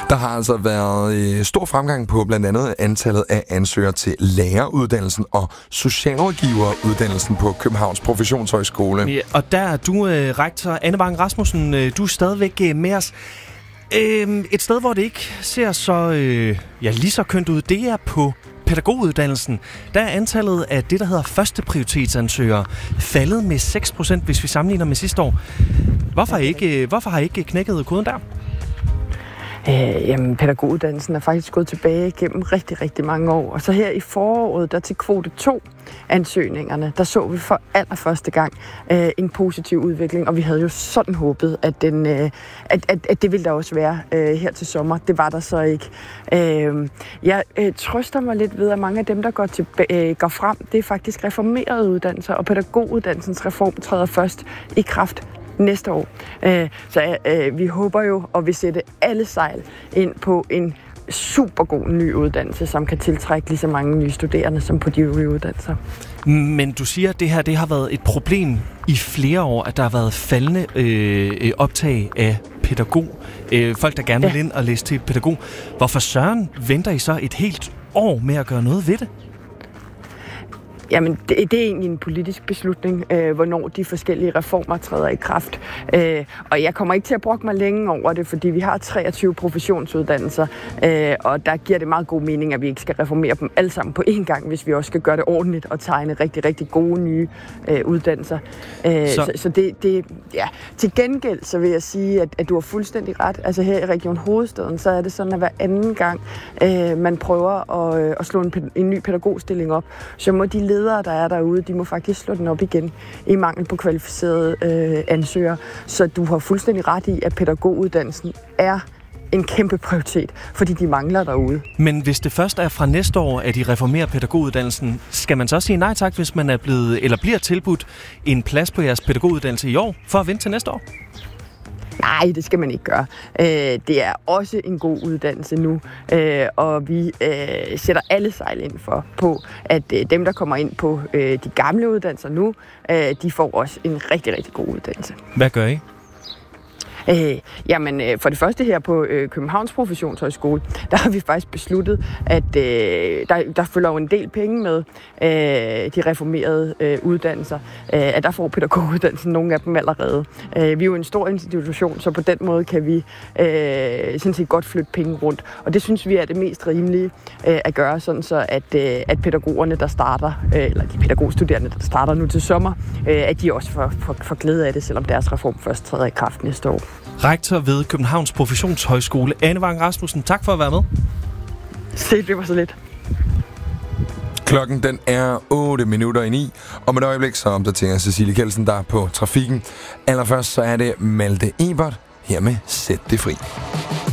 Der har altså været stor fremgang på blandt andet antallet af ansøgere til læreruddannelsen og socialrådgiveruddannelsen på Københavns Professionshøjskole. Ja, og der er du, rektor Anne Vang Rasmussen, du er stadigvæk med os. Et sted, hvor det ikke ser så lige så kønt ud, det er på pædagoguddannelsen. Der er antallet af det, der hedder første prioritetsansøgere, faldet med 6%, hvis vi sammenligner med sidste år. Hvorfor har I ikke knækket koden der? Jamen, pædagoguddannelsen er faktisk gået tilbage gennem rigtig, rigtig mange år. Og så her i foråret, der til kvote 2-ansøgningerne, der så vi for allerførste gang en positiv udvikling. Og vi havde jo sådan håbet, at, at det ville der også være her til sommer. Det var der så ikke. Jeg trøster mig lidt ved, at mange af dem, der går frem, det er faktisk reformerede uddannelser. Og pædagoguddannelsens reform træder først i kraft næste år. Så vi håber jo og vil sætte alle sejl ind på en super god ny uddannelse, som kan tiltrække lige så mange nye studerende som på de øvrige uddannelser. Men du siger, at det har været et problem i flere år, at der har været faldende optag af pædagog. Folk, der gerne vil ind og læse til pædagog. Hvorfor søren venter I så et helt år med at gøre noget ved det? Jamen, det er egentlig en politisk beslutning, hvornår de forskellige reformer træder i kraft. Og jeg kommer ikke til at brokke mig længe over det, fordi vi har 23 professionsuddannelser, og der giver det meget god mening, at vi ikke skal reformere dem alle sammen på én gang, hvis vi også skal gøre det ordentligt og tegne rigtig, rigtig gode nye uddannelser. Så det ja. Til gengæld så vil jeg sige, at du har fuldstændig ret. Altså her i Region Hovedstaden, så er det sådan, at hver anden gang man prøver at slå en ny pædagogstilling op, så må de ledere, der er derude, de må faktisk slå den op igen i mangel på kvalificerede ansøgere. Så du har fuldstændig ret i, at pædagoguddannelsen er en kæmpe prioritet, fordi de mangler derude. Men hvis det først er fra næste år, at I reformerer pædagoguddannelsen, skal man så sige nej tak, hvis man er blevet eller bliver tilbudt en plads på jeres pædagoguddannelse i år, for at vente til næste år? Nej, det skal man ikke gøre. Det er også en god uddannelse nu, og vi sætter alle sejl ind på, at dem, der kommer ind på de gamle uddannelser nu, de får også en rigtig, rigtig god uddannelse. Hvad gør I? Jamen, for det første her på Københavns Professionshøjskole, der har vi faktisk besluttet, at der følger jo en del penge med de reformerede uddannelser, at der får pædagoguddannelsen nogle af dem allerede. Vi er jo en stor institution, så på den måde kan vi sådan set godt flytte penge rundt, og det synes vi er det mest rimelige at gøre, sådan så at pædagogerne, der starter, eller de pædagogstuderende, der starter nu til sommer, at de også får glæde af det, selvom deres reform først træder i kraft næste år. Rektor ved Københavns Professionshøjskole, Anne Vang Rasmussen. Tak for at være med. Det var så lidt. Klokken den er 8:09, og med et øjeblik så opdaterer Cecilie Kjeldsen der på trafikken. Allerførst så er det Malte Ebert her med Sæt det fri.